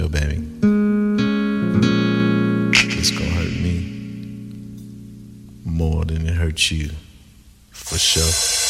know, baby. It's gonna hurt me more than it hurts you, for sure.